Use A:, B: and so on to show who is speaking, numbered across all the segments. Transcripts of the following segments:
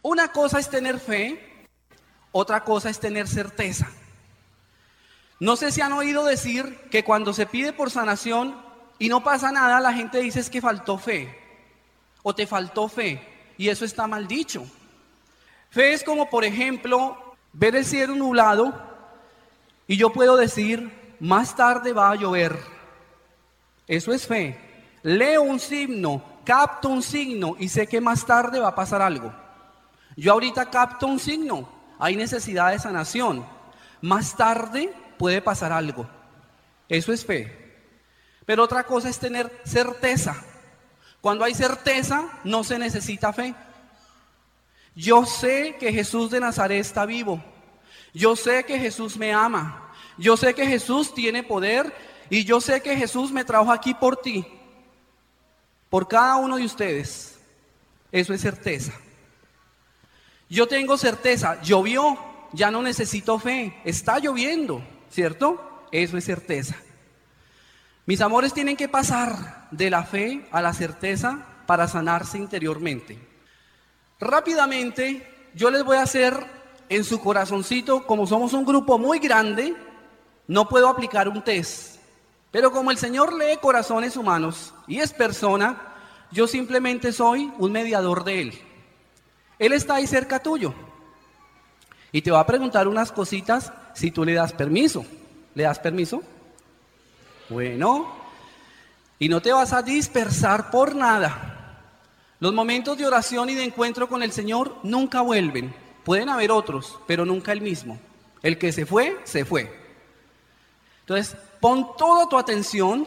A: Una cosa es tener fe, otra cosa es tener certeza. No sé si han oído decir que cuando se pide por sanación y no pasa nada, la gente dice es que faltó fe o te faltó fe, y eso está mal dicho. Fe es como, por ejemplo, ver el cielo nublado y yo puedo decir, más tarde va a llover. Eso es fe. Leo un signo, capto un signo y sé que más tarde va a pasar algo. Yo ahorita capto un signo, hay necesidad de sanación. Más tarde puede pasar algo. Eso es fe. Pero otra cosa es tener certeza. Cuando hay certeza, no se necesita fe. Yo sé que Jesús de Nazaret está vivo. Yo sé que Jesús me ama. Yo sé que Jesús tiene poder y yo sé que Jesús me trajo aquí por ti, por cada uno de ustedes. Eso es certeza. Yo tengo certeza, llovió, ya no necesito fe, está lloviendo, ¿cierto? Eso es certeza. Mis amores, tienen que pasar de la fe a la certeza para sanarse interiormente. Rápidamente, yo les voy a hacer en su corazoncito, como somos un grupo muy grande, no puedo aplicar un test. Pero como el Señor lee corazones humanos y es persona, yo simplemente soy un mediador de Él. Él está ahí cerca tuyo y te va a preguntar unas cositas si tú le das permiso. ¿Le das permiso? Bueno, y no te vas a dispersar por nada. Los momentos de oración y de encuentro con el Señor nunca vuelven. Pueden haber otros, pero nunca el mismo. El que se fue, se fue. Entonces, pon toda tu atención,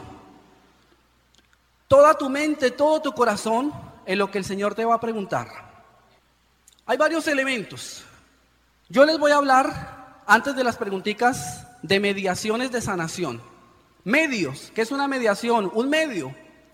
A: toda tu mente, todo tu corazón en lo que el Señor te va a preguntar. Hay varios elementos. Yo les voy a hablar, antes de las preguntitas, de mediaciones de sanación. Medios, ¿qué es una mediación? Un medio.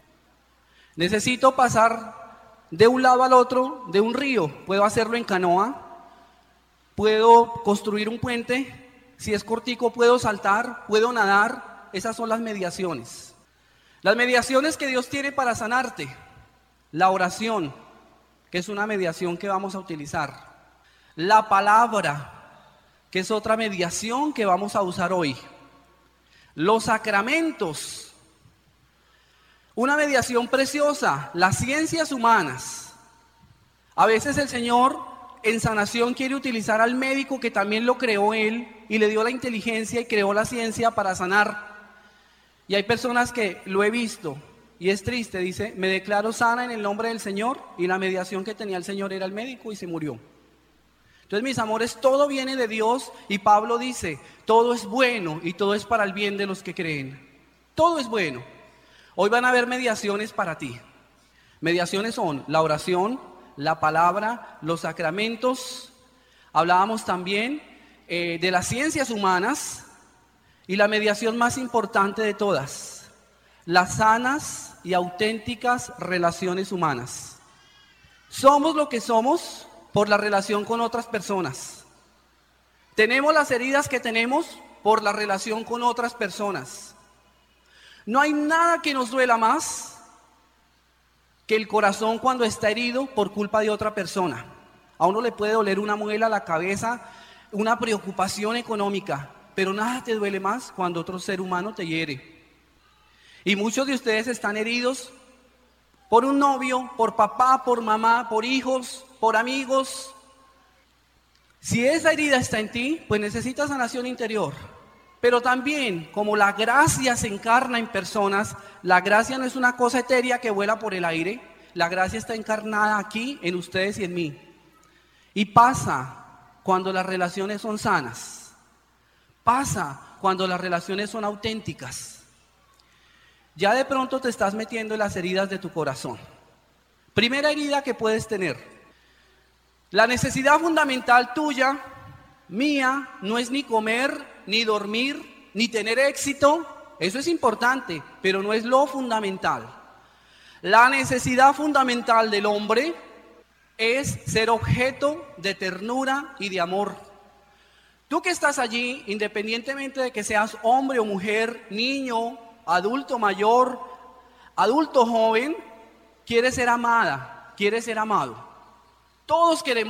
A: Necesito pasar de un lado al otro de un río. Puedo hacerlo en canoa, puedo construir un puente, si es cortico puedo saltar, puedo nadar. Esas son las mediaciones. Las mediaciones que Dios tiene para sanarte. La oración, que es una mediación que vamos a utilizar. La palabra, que es otra mediación que vamos a usar hoy. Los sacramentos, una mediación preciosa, las ciencias humanas. A veces el Señor en sanación quiere utilizar al médico que también lo creó Él y le dio la inteligencia y creó la ciencia para sanar. Y hay personas que lo he visto y es triste, dice, me declaro sana en el nombre del Señor, y la mediación que tenía el Señor era el médico y se murió. Entonces, mis amores, todo viene de Dios y Pablo dice, todo es bueno y todo es para el bien de los que creen. Todo es bueno. Hoy van a haber mediaciones para ti. Mediaciones son la oración, la palabra, los sacramentos. Hablábamos también de las ciencias humanas y la mediación más importante de todas, las sanas y auténticas relaciones humanas. Somos lo que somos por la relación con otras personas. Tenemos las heridas que tenemos por la relación con otras personas. No hay nada que nos duela más que el corazón cuando está herido por culpa de otra persona. A uno le puede doler una muela, la cabeza, una preocupación económica, pero nada te duele más cuando otro ser humano te hiere. Y muchos de ustedes están heridos por un novio, por papá, por mamá, por hijos, por amigos. Si esa herida está en ti, pues necesitas sanación interior. Pero también, como la gracia se encarna en personas, la gracia no es una cosa etérea que vuela por el aire. La gracia está encarnada aquí, en ustedes y en mí. Y pasa cuando las relaciones son sanas. Pasa cuando las relaciones son auténticas. Ya de pronto te estás metiendo en las heridas de tu corazón. Primera herida que puedes tener. La necesidad fundamental tuya, mía, no es ni comer, ni dormir, ni tener éxito. Eso es importante, pero no es lo fundamental. La necesidad fundamental del hombre es ser objeto de ternura y de amor. Tú que estás allí, independientemente de que seas hombre o mujer, niño, adulto mayor, adulto joven, quieres ser amada, quieres ser amado. Todos queremos